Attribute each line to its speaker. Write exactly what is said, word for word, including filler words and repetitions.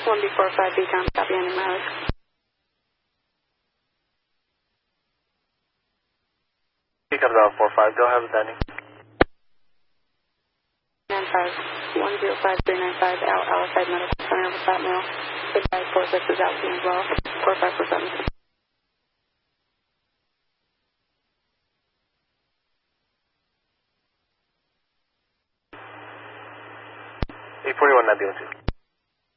Speaker 1: one B four five Beacon, copy ending mileage.
Speaker 2: Beacon about four five, go ahead with ending.
Speaker 1: nine five one zero five three nine five, Al Aliside Medical Center with that mail. Goodbye, four six is out as well. four five four seven.
Speaker 2: eight forty-one, nine two.